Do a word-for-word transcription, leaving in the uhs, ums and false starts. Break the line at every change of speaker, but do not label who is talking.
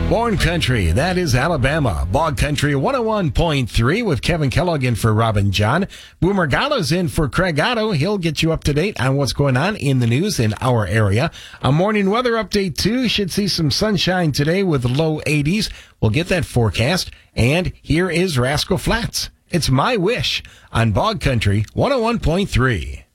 Born Country, that is Alabama. Bog Country one oh one point three with Kevin Kellogg in for Robin John. Boomer Gallo's in for Craig Otto. He'll get you up to date on what's going on in the news in our area. A morning weather update too. Should see some sunshine today with low eighties. We'll get that forecast. And here is Rascal Flatts. It's My Wish on Bog Country one oh one point three.